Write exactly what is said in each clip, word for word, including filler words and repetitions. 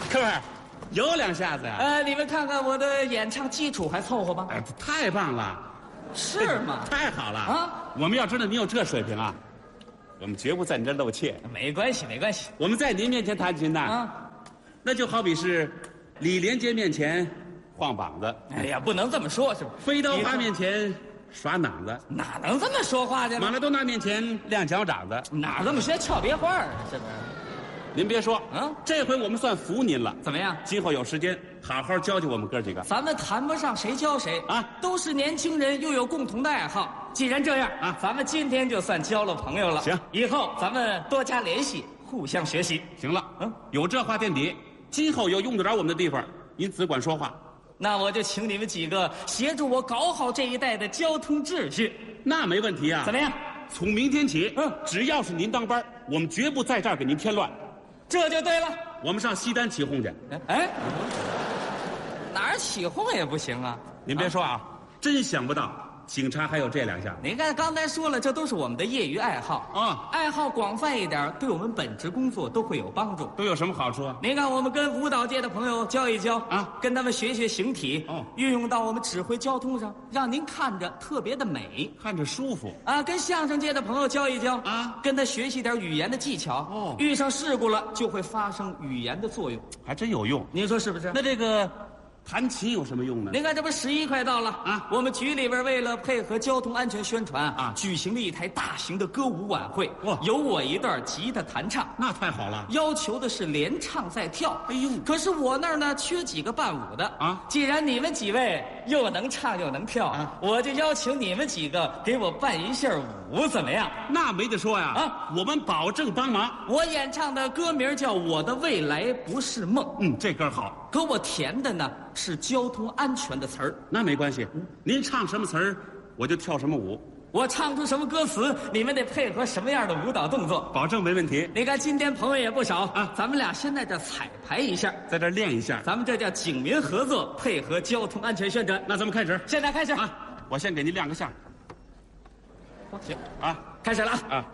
哥们儿，有两下子呀！ 呃，你们看看我的演唱基础还凑合吧？ 哎，太棒了， 是吗？ 太好了啊！ 我们要知道你有这水平啊，我们绝不在你这露怯。 没关系，没关系。 我们在您面前弹琴呐， 啊， 那就好比是李连杰面前晃膀子， 哎呀，不能这么说，是吧？ 飞刀花面前耍膀子， 哪能这么说话去了？ 马拉多纳面前亮脚掌子， 哪这么学俏别话啊？是不是？ 您别说， 嗯， 这回我们算服您了。 怎么样？ 今后有时间好好教教我们哥几个。 咱们谈不上谁教谁啊， 都是年轻人，又有共同的爱好。既然这样啊， 咱们今天就算交了朋友了。 行， 以后咱们多加联系，互相学习。 行了， 嗯， 有这话垫底，今后有用得着我们的地方，您只管说话。 那我就请你们几个协助我搞好这一带的交通秩序。 那没问题啊。 怎么样？ 从明天起， 嗯， 只要是您当班，我们绝不在这儿给您添乱。 这就对了。 我们上西单起哄去。 哎，哪儿起哄也不行啊！ 您别说啊，真想不到警察还有这两下。 您看刚才说了，这都是我们的业余爱好啊， 爱好广泛一点，对我们本职工作都会有帮助。 都有什么好处啊？ 您看，我们跟舞蹈界的朋友交一交啊， 跟他们学学形体， 哦， 运用到我们指挥交通上，让您看着特别的美， 看着舒服啊。跟相声界的朋友交一交啊， 跟他学习点语言的技巧， 哦， 遇上事故了就会发生语言的作用， 还真有用。 您说是不是？ 那这个弹琴有什么用呢？ 您看，这不十一快到了啊！ 我们局里边为了配合交通安全宣传啊， 举行了一台大型的歌舞晚会。 哇， 有我一段吉他弹唱， 那太好了。 要求的是连唱带跳。 哎呦， 可是我那儿呢缺几个伴舞的啊。 既然你们几位又能唱又能跳，啊，我就邀请你们几个给我伴一下舞，怎么样？ 那没得说呀！ 啊， 我们保证帮忙。 我演唱的歌名叫《我的未来不是梦》， 嗯，这歌好。 可我填的呢是交通安全的词儿。 那没关系，您唱什么词儿，我就跳什么舞。 我唱出什么歌词，你们得配合什么样的舞蹈动作， 保证没问题。 你看今天朋友也不少啊，咱们俩先在这彩排一下， 在这练一下， 咱们这叫警民合作，配合交通安全宣传。 那咱们开始， 现在开始啊！我先给您亮个相。 行啊， 开始了啊！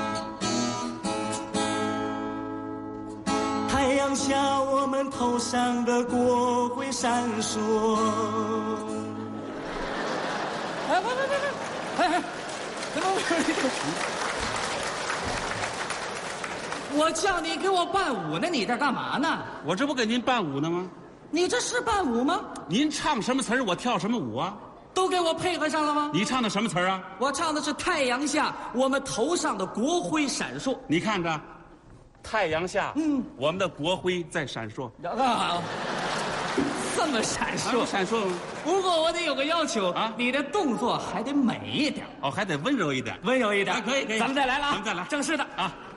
太阳下，我们头上的国徽闪烁。 哎，别别别别！哎哎，别别别！我叫你给我伴舞呢，你这干嘛呢？ 我这不给您伴舞呢吗？ 你这是伴舞吗？ 您唱什么词儿，我跳什么舞啊？ 都给我配合上了吗？ 你唱的什么词儿啊？ 我唱的是太阳下，我们头上的国徽闪烁。 你看着，太阳下， 嗯， 我们的国徽在闪烁。 啊，这么闪烁， 啊、闪烁吗？ 不过我得有个要求啊， 你的动作还得美一点。 哦，还得温柔一点， 温柔一点。 啊、可以可以。 咱们再来了啊， 咱们再来， 正式的啊。